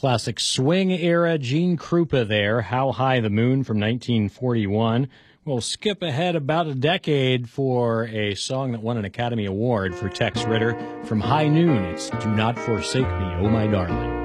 classic swing era Gene Krupa there, How High the Moon from 1941. We'll skip ahead about a decade for a song that won an Academy Award for Tex Ritter from High Noon. It's Do Not Forsake Me, Oh My Darling.